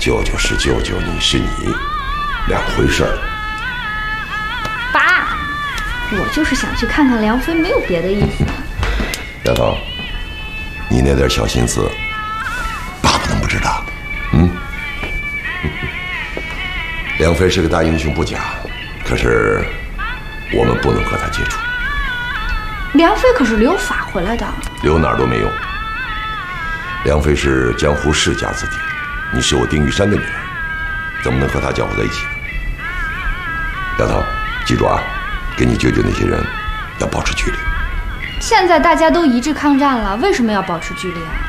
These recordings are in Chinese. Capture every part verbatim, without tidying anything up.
舅舅是舅舅，你是你，两回事儿。 爸，我就是想去看看梁飞，没有别的意思。 丫头，你那点小心思，爸不能不知道。嗯，梁飞是个大英雄不假，可是我们不能和他接触。 梁飞可是留法回来的， 留哪儿都没用。梁飞是江湖世家子弟，你是我丁玉山的女儿，怎么能和他搅和在一起呢？丫头，记住啊，跟你舅舅那些人要保持距离。 现在大家都一致抗战了，为什么要保持距离啊？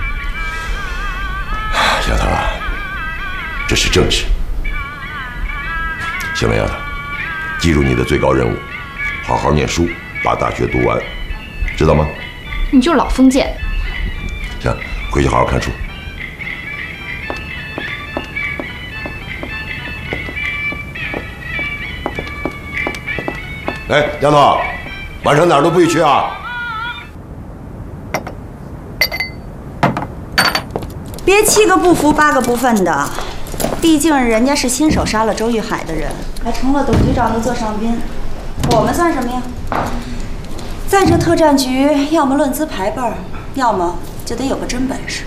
丫头，这是政治。行了，丫头，记住你的最高任务，好好念书，把大学读完，知道吗？ 你就老封建。 行，回去好好看书。哎，丫头，晚上哪儿都不许去啊！ 别七个不服八个不忿的，毕竟人家是亲手杀了周玉海的人，还成了董局长的座上宾，我们算什么呀？在这特战局，要么论资排辈儿，要么就得有个真本事。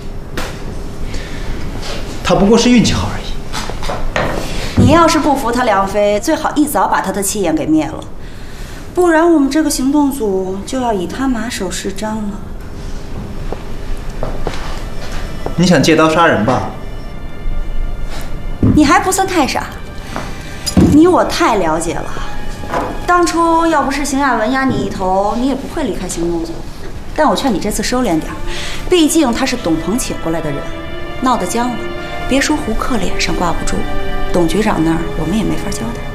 他不过是运气好而已。 你要是不服他梁飞，最好一早把他的气焰给灭了，不然我们这个行动组就要以他马首是瞻了。 你想借刀杀人吧？ 你还不算太傻，你我太了解了。当初要不是邢亚文压你一头，你也不会离开行动组。但我劝你这次收敛点，毕竟他是董鹏请过来的人，闹得僵了，别说胡克脸上挂不住，董局长那儿我们也没法交代。